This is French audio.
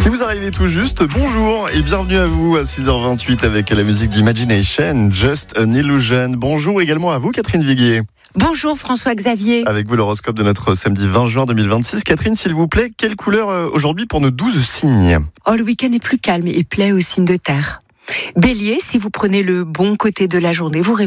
Si vous arrivez tout juste, bonjour et bienvenue à vous à 6h28 avec la musique d'Imagination, Just an Illusion. Bonjour également à vous Catherine Viguier. Bonjour François-Xavier. Avec vous l'horoscope de notre samedi 20 juin 2026. Catherine, s'il vous plaît, quelle couleur aujourd'hui pour nos 12 signes ? Le week-end est plus calme et plaît aux signes de terre. Bélier, si vous prenez le bon côté de la journée, vous